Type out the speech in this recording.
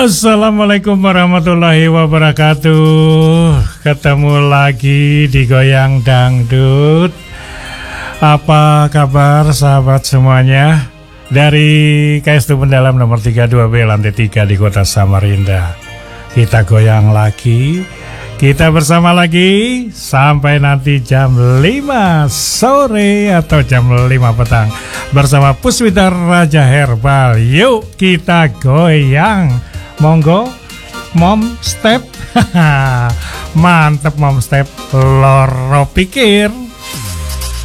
Assalamualaikum warahmatullahi wabarakatuh. Ketemu lagi di Goyang Dangdut. Apa kabar sahabat semuanya? Dari KST Pendalam nomor 32B lantai 3 di kota Samarinda. Kita goyang lagi, kita bersama lagi sampai nanti jam 5 sore atau jam 5 petang bersama Puspita Raja Herbal. Yuk kita goyang. Monggo, Mom Step. Mantep Mom Step. Loro pikir.